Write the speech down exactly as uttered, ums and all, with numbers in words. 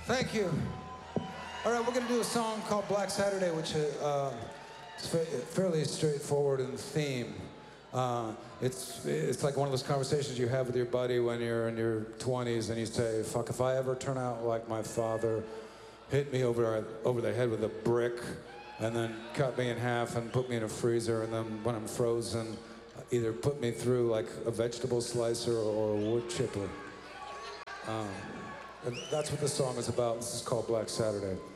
Thank you. All right, we're going to do a song called Black Saturday, which uh, is fa fairly straightforward in theme. Uh, it's, it's like one of those conversations you have with your buddy when you're in your twenties and you say, fuck, if I ever turn out like my father, hit me over, over the head with a brick, and then cut me in half and put me in a freezer, and then when I'm frozen, either put me through like a vegetable slicer or a wood chipper. Um, and that's what this song is about. This is called Black Saturday.